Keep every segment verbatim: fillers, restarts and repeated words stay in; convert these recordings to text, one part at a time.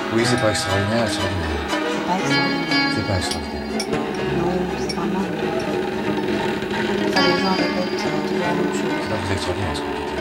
Oui, c'est pas extraordinaire, extraordinaire. C'est pas extraordinaire. C'est pas extraordinaire. Non, c'est vraiment... Enfin, les gens répètent toujours la même chose. C'est pas très extraordinaire ce que vous dites.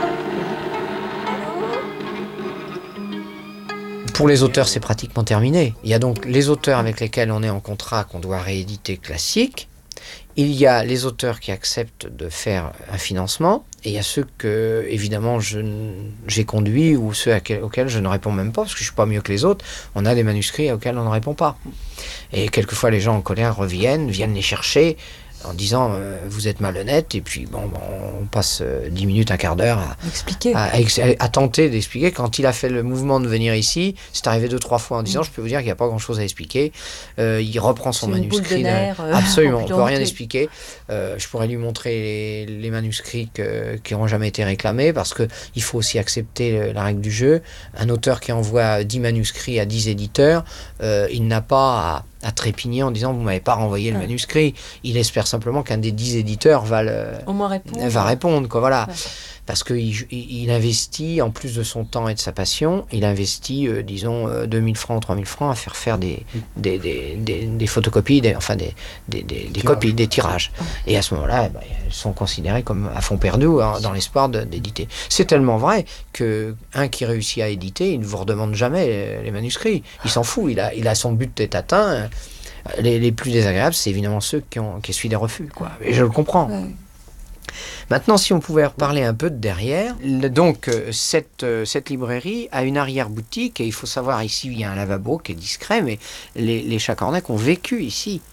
Pour les auteurs, c'est pratiquement terminé. Il y a donc les auteurs avec lesquels on est en contrat, qu'on doit rééditer classique. Il y a les auteurs qui acceptent de faire un financement. Et il y a ceux que, évidemment, je, j'ai conduits ou ceux auxquels je ne réponds même pas, parce que je ne suis pas mieux que les autres. On a des manuscrits auxquels on ne répond pas. Et quelquefois, les gens en colère reviennent, viennent les chercher, en disant euh, vous êtes malhonnête, et puis bon, bon on passe euh, dix minutes, un quart d'heure à, Expliquer. à, à, à tenter d'expliquer. Quand il a fait le mouvement de venir ici, c'est arrivé deux, trois fois en disant, mmh. je peux vous dire qu'il n'y a pas grand-chose à expliquer. Euh, il reprend son c'est manuscrit. Une boule de nerfs, euh, absolument, on ne peut rien expliquer. Euh, je pourrais lui montrer les, les manuscrits que, qui n'ont jamais été réclamés, parce qu'il faut aussi accepter la règle du jeu. Un auteur qui envoie dix manuscrits à dix éditeurs, euh, il n'a pas à à trépigner en disant vous m'avez pas renvoyé le ouais. manuscrit. Il espère simplement qu'un des dix éditeurs va le, au moins répondre. va répondre quoi, voilà. Ouais. Parce qu'il il, il investit, en plus de son temps et de sa passion, il investit, euh, disons, euh, deux mille francs, trois mille francs à faire faire des, des, des, des, des photocopies, des, enfin des, des, des, des copies, des tirages. Et à ce moment-là, bah, elles sont considérées comme à fond perdu hein, dans l'espoir de, d'éditer. C'est tellement vrai qu'un qui réussit à éditer, il ne vous redemande jamais les, les manuscrits. Il s'en fout, il a, il a son but est atteint. Les, les plus désagréables, c'est évidemment ceux qui, ont, qui essuient des refus. Quoi. Et je le comprends. Ouais. Maintenant, si on pouvait reparler un peu de derrière, donc cette, cette librairie a une arrière-boutique, et il faut savoir, ici, il y a un lavabo qui est discret, mais les, les Chacornac ont vécu ici.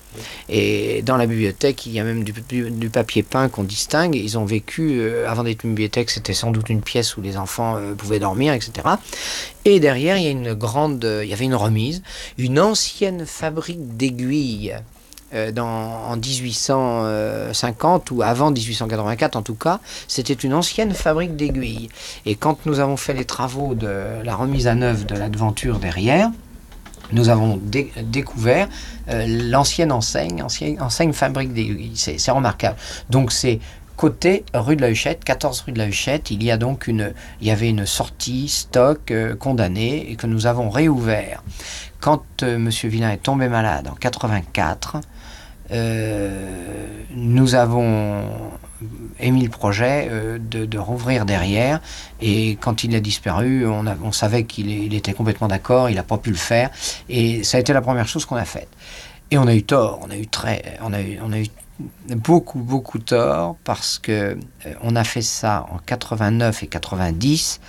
Et dans la bibliothèque, il y a même du, du, du papier peint qu'on distingue. Ils ont vécu, euh, avant d'être une bibliothèque, c'était sans doute une pièce où les enfants euh, pouvaient dormir, et cetera. Et derrière, il y a une grande, euh, il y avait une remise, une ancienne fabrique d'aiguilles. Euh, dans, en dix-huit cent cinquante ou avant dix-huit cent quatre-vingt-quatre en tout cas, c'était une ancienne fabrique d'aiguilles. Et quand nous avons fait les travaux de la remise à neuf de la devanture derrière, nous avons dé- découvert euh, l'ancienne enseigne, ancienne enseigne fabrique d'aiguilles. C'est, c'est remarquable. Donc c'est côté rue de la Huchette, quatorze rue de la Huchette, il y a donc une, il y avait une sortie stock euh, condamnée et que nous avons réouvert. Quand euh, M. Villain est tombé malade en quatre-vingt-quatre, Euh, nous avons émis le projet euh, de, de rouvrir derrière, et quand il a disparu, on, a, on savait qu'il est, il était complètement d'accord, il n'a pas pu le faire, et ça a été la première chose qu'on a faite. Et on a eu tort, on a eu très, on a eu, on a eu beaucoup, beaucoup tort, parce que euh, on a fait ça en quatre-vingt-neuf et quatre-vingt-dix,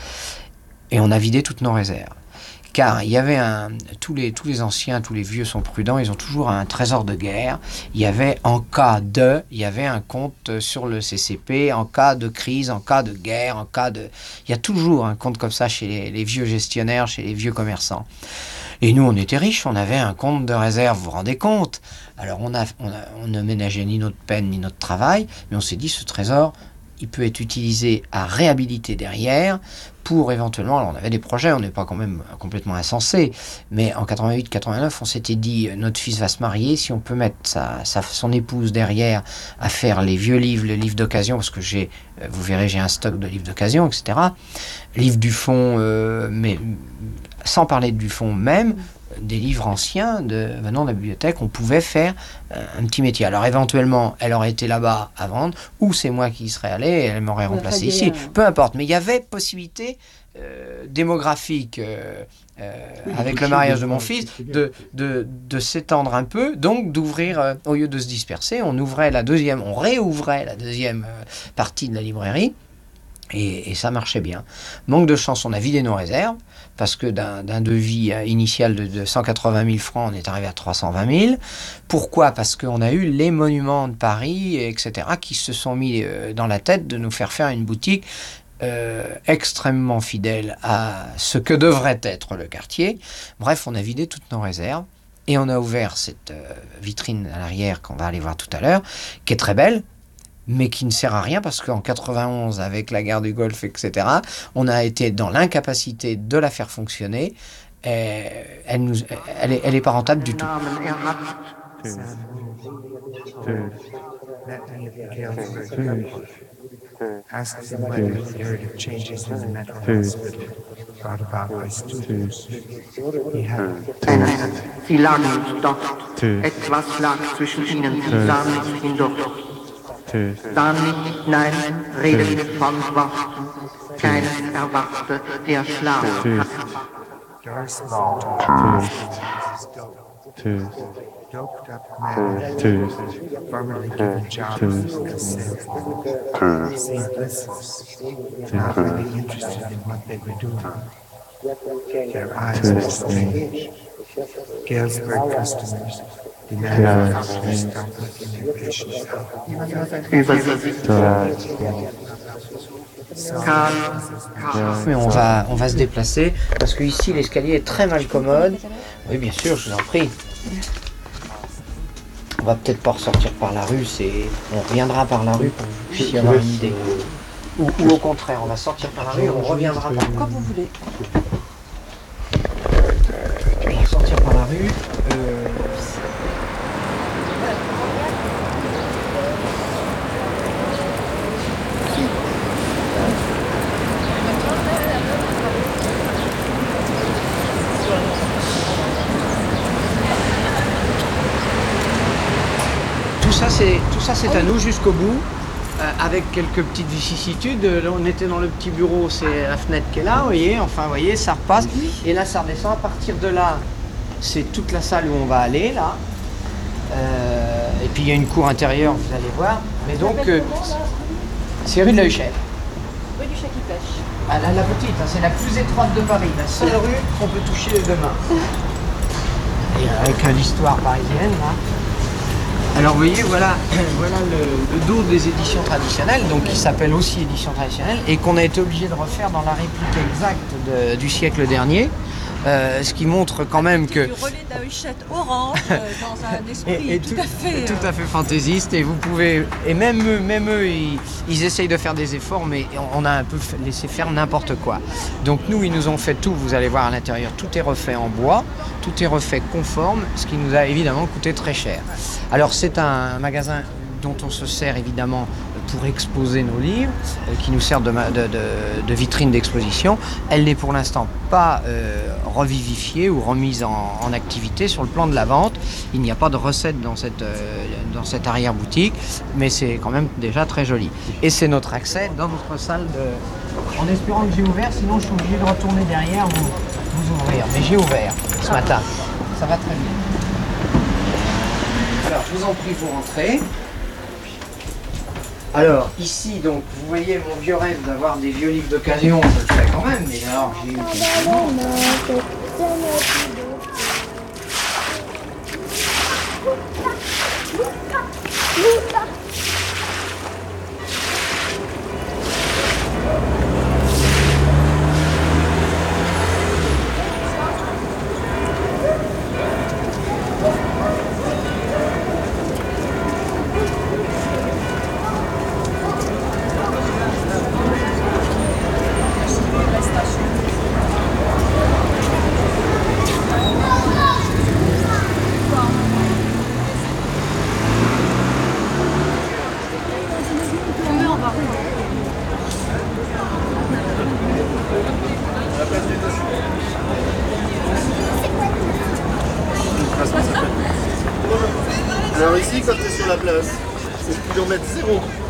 et on a vidé toutes nos réserves. Car il y avait un, tous les, tous les anciens, tous les vieux sont prudents, ils ont toujours un trésor de guerre. Il y avait en cas de, il y avait un compte sur le C C P, en cas de crise, en cas de guerre, en cas de... Il y a toujours un compte comme ça chez les, les vieux gestionnaires, chez les vieux commerçants. Et nous, on était riches, on avait un compte de réserve, vous vous rendez compte? Alors on, a, on, a, on ne ménageait ni notre peine, ni notre travail, mais on s'est dit, ce trésor, il peut être utilisé à réhabiliter derrière pour éventuellement, alors on avait des projets, on n'est pas quand même complètement insensé, mais en quatre-vingt-huit quatre-vingt-neuf, on s'était dit, notre fils va se marier, si on peut mettre sa, sa, son épouse derrière à faire les vieux livres, les livres d'occasion, parce que j'ai, vous verrez, j'ai un stock de livres d'occasion, et cetera. Livres du fond, euh, mais sans parler du fond même, des livres anciens de, venant de la bibliothèque, on pouvait faire euh, un petit métier. Alors éventuellement, elle aurait été là-bas à vendre, ou c'est moi qui y serais allé et elle m'aurait remplacé ici. Euh... Peu importe, mais il y avait possibilité euh, démographique euh, euh, oui, avec le mariage de mon fils de, de, de s'étendre un peu, donc d'ouvrir, euh, au lieu de se disperser, on ouvrait la deuxième, on réouvrait la deuxième euh, partie de la librairie. Et, et ça marchait bien. Manque de chance, on a vidé nos réserves, parce que d'un, d'un devis initial de, de cent quatre-vingt mille francs, on est arrivé à trois cent vingt mille. Pourquoi? Parce qu'on a eu les monuments de Paris, et cetera, qui se sont mis dans la tête de nous faire faire une boutique euh, extrêmement fidèle à ce que devrait être le quartier. Bref, on a vidé toutes nos réserves, et on a ouvert cette euh, vitrine à l'arrière, qu'on va aller voir tout à l'heure, qui est très belle, mais qui ne sert à rien parce qu'en quatre-vingt-onze, avec la guerre du Golfe, et cetera, on a été dans l'incapacité de la faire fonctionner. Et elle nous, elle est, elle est pas rentable du tout. brought about by students. He had Sie lagen dort. Etwas lag zwischen ihnen. Sie sahen nicht hindurch. Sahen nicht, nein, redeten von Worten. Keines erwachte, der Schlaf hat. very small, doped up men, formerly given jobs consent, seemed listless, not really interested in what they were doing. Their eyes were strange. Galesburg customers demanded customers stop looking their patients out. Mais on va, on va se déplacer parce que ici l'escalier est très mal commode. Oui, bien sûr, je vous en prie. On va peut-être pas ressortir par la rue, c'est, on reviendra par la rue pour que vous puissiez avoir une idée. Ou, ou au contraire, on va sortir par la rue et on reviendra par Comme vous voulez. On va sortir par la rue. Euh... Tout ça, c'est, tout ça, c'est à nous jusqu'au bout, euh, avec quelques petites vicissitudes. Là, on était dans le petit bureau, c'est la fenêtre qui est là, vous voyez, enfin, vous voyez, ça repasse. Et là, ça redescend. À partir de là, c'est toute la salle où on va aller, là. Euh, et puis, il y a une cour intérieure, vous allez voir. Mais donc, euh, c'est rue de la Huchette. Rue du Chat qui pêche. Ah, la, la petite, hein, c'est la plus étroite de Paris, la seule rue qu'on peut toucher les deux mains. Et avec euh, l'histoire parisienne, là. Alors vous voyez, voilà, voilà le, le dos des éditions traditionnelles, donc qui s'appelle aussi éditions traditionnelles, et qu'on a été obligé de refaire dans la réplique exacte de- du siècle dernier, euh, ce qui montre quand même que... Du relais de la Huchette orange euh, dans un esprit Et, et tout, à fait... tout euh, à fait fantaisiste, et vous pouvez, et même eux, même eux ils, ils essayent de faire des efforts, mais on a un peu fait- laissé faire n'importe quoi. Donc nous, ils nous ont fait tout, vous allez voir à l'intérieur, tout est refait en bois, tout est refait conforme, ce qui nous a évidemment coûté très cher. Alors c'est un magasin dont on se sert évidemment pour exposer nos livres, euh, qui nous sert de, ma- de, de- de vitrine d'exposition. Elle n'est pour l'instant pas euh, revivifiée ou remise en, en activité sur le plan de la vente. Il n'y a pas de recette dans cette, euh, dans cette arrière-boutique, mais c'est quand même déjà très joli. Et c'est notre accès dans notre salle de... En espérant que j'ai ouvert, sinon je suis obligé de retourner derrière vous, vous ouvrir. Mais j'ai ouvert ce matin. Ça va très bien. Alors, je vous en prie, vous rentrez. Alors, ici, donc, vous voyez mon vieux rêve d'avoir des vieux livres d'occasion, je le fais quand même, mais alors, j'ai eu des Alors ici, quand tu es sur la place, c'est kilomètre zéro.